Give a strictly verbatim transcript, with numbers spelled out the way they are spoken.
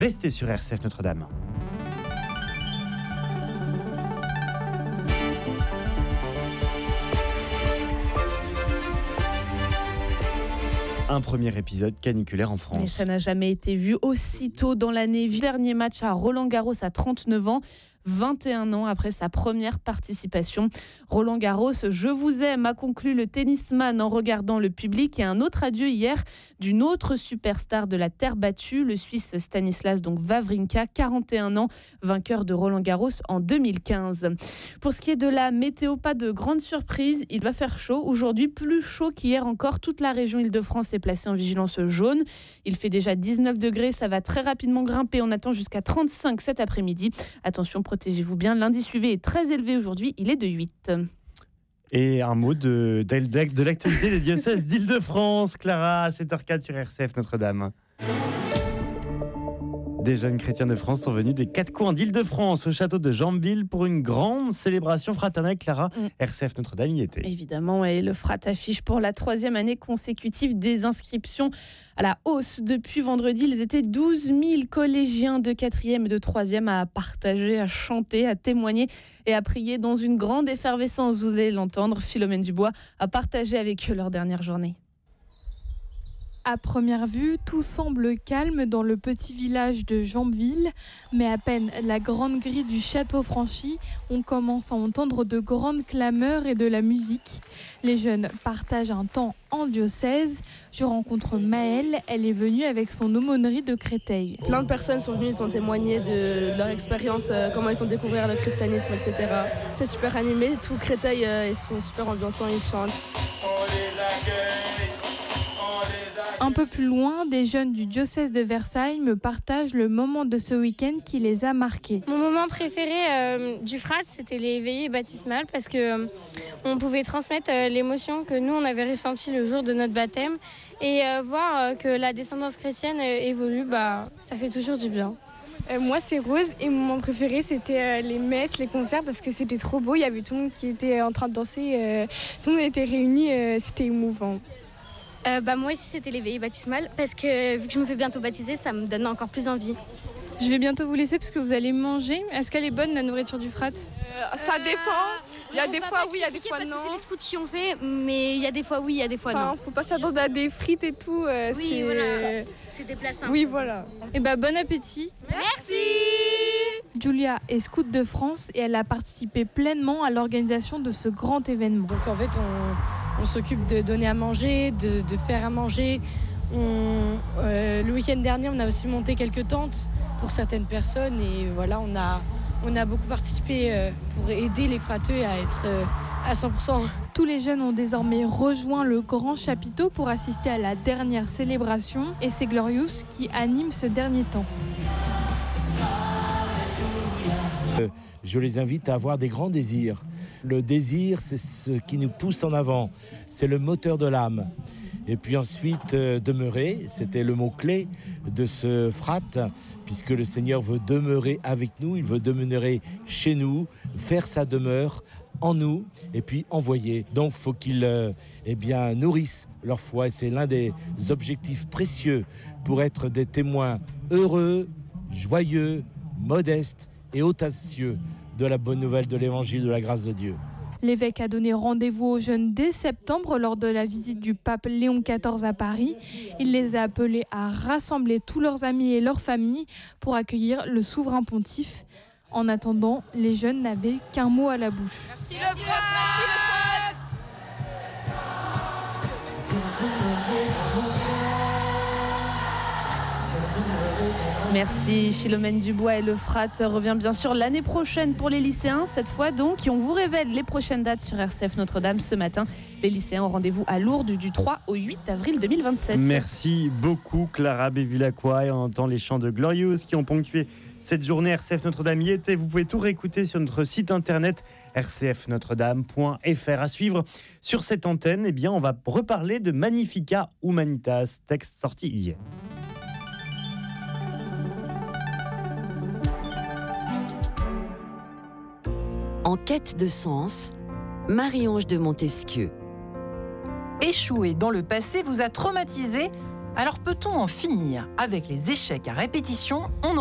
Restez sur R C F Notre-Dame. Un premier épisode caniculaire en France. Mais ça n'a jamais été vu aussitôt dans l'année. Dernier match à Roland-Garros à trente-neuf ans. vingt et un ans après sa première participation. Roland Garros, je vous aime, a conclu le tennisman en regardant le public, et un autre adieu hier d'une autre superstar de la terre battue, le Suisse Stanislas donc Wawrinka, quarante et un ans, vainqueur de Roland Garros en deux mille quinze. Pour ce qui est de la météo, pas de grande surprise, il va faire chaud aujourd'hui, plus chaud qu'hier encore. Toute la région Île-de-France est placée en vigilance jaune. Il fait déjà dix-neuf degrés, ça va très rapidement grimper. On attend jusqu'à trente-cinq cet après-midi. Attention, protégez-vous bien. L'indice U V est très élevé aujourd'hui, il est de huit. Et un mot de, de, de, de l'actualité des diocèses d'Île-de-France. Clara, à sept heures quatre sur R C F Notre-Dame. Des jeunes chrétiens de France sont venus des quatre coins d'Île-de-France au château de Jambille pour une grande célébration fraternelle. Clara, mm. R C F Notre-Dame y était. Évidemment, et le Frat affiche pour la troisième année consécutive des inscriptions à la hausse. Depuis vendredi, ils étaient douze mille collégiens de quatrième et de troisième à partager, à chanter, à témoigner et à prier dans une grande effervescence. Vous allez l'entendre, Philomène Dubois a partagé avec eux leur dernière journée. À première vue, tout semble calme dans le petit village de Jambille, mais à peine la grande grille du château franchie, on commence à entendre de grandes clameurs et de la musique. Les jeunes partagent un temps en diocèse. Je rencontre Maëlle, elle est venue avec son aumônerie de Créteil. Plein de personnes sont venues, ils ont témoigné de leur expérience, euh, comment ils ont découvert le christianisme, et cetera. C'est super animé, tout Créteil, euh, ils sont super ambiançants, ils chantent. On les accueille. Un peu plus loin, des jeunes du diocèse de Versailles me partagent le moment de ce week-end qui les a marqués. Mon moment préféré euh, du Frat, c'était les veillées baptismales parce que euh, on pouvait transmettre euh, l'émotion que nous on avait ressentie le jour de notre baptême et euh, voir euh, que la descendance chrétienne euh, évolue, bah ça fait toujours du bien. Euh, moi c'est Rose et mon moment préféré c'était euh, les messes, les concerts parce que c'était trop beau, il y avait tout le monde qui était en train de danser, euh, tout le monde était réuni, euh, c'était émouvant. Euh, bah moi aussi c'était les veillées baptismales parce que vu que je me fais bientôt baptiser, ça me donne encore plus envie. Je vais bientôt vous laisser parce que vous allez manger. Est-ce qu'elle est bonne la nourriture du Frat ? euh, Ça dépend. Il y a des fois oui, il y a des fois parce non. Que c'est les scouts qui ont fait, mais il y a des fois oui, il y a des fois enfin, non. Faut pas s'attendre à des frites et tout. Euh, oui c'est... voilà, c'est des plats simples. Oui voilà. Et bah bon appétit. Merci. Julia est scout de France et elle a participé pleinement à l'organisation de ce grand événement. Donc en fait on, on s'occupe de donner à manger, de, de faire à manger. On, euh, le week-end dernier on a aussi monté quelques tentes pour certaines personnes et voilà on a, on a beaucoup participé euh, pour aider les frateux à être euh, à cent pour cent. Tous les jeunes ont désormais rejoint le grand chapiteau pour assister à la dernière célébration et c'est Glorious qui anime ce dernier temps. Je les invite à avoir des grands désirs. Le désir, c'est ce qui nous pousse en avant, c'est le moteur de l'âme. Et puis ensuite, euh, demeurer, c'était le mot-clé de ce Frat, puisque le Seigneur veut demeurer avec nous, il veut demeurer chez nous, faire sa demeure en nous, et puis envoyer. Donc, il faut qu'ils euh, eh bien, nourrissent leur foi, et c'est l'un des objectifs précieux pour être des témoins heureux, joyeux, modestes, et audacieux de la bonne nouvelle de l'évangile de la grâce de Dieu. L'évêque a donné rendez-vous aux jeunes dès septembre lors de la visite du pape Léon quatorze à Paris. Il les a appelés à rassembler tous leurs amis et leurs familles pour accueillir le souverain pontife. En attendant, les jeunes n'avaient qu'un mot à la bouche. Merci le Frat. Merci Philomène Dubois, et le Frat revient bien sûr l'année prochaine pour les lycéens, cette fois donc, et on vous révèle les prochaines dates sur R C F Notre-Dame ce matin. Les lycéens ont rendez-vous à Lourdes du trois au huit avril deux mille vingt-sept. Merci beaucoup Clara Bévillacqua, et on entend les chants de Glorious qui ont ponctué cette journée. R C F Notre-Dame y était, vous pouvez tout réécouter sur notre site internet r c f notre dame point f r. À suivre sur cette antenne, eh bien, on va reparler de Magnificat Humanitas, texte sorti hier. En quête de sens, Marie-Ange de Montesquieu. Échouer dans le passé vous a traumatisé, Alors peut-on en finir avec les échecs à répétition ? On